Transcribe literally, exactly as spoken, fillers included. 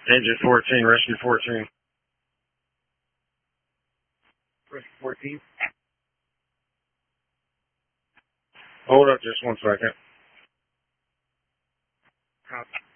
Engine fourteen, rescue fourteen. Rescue fourteen. Hold up just one second. Copy.